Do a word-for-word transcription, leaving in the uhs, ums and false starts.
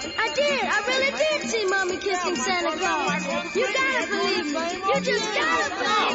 I did. I really did see Mommy kissing Santa Claus. You gotta believe me. You just gotta believe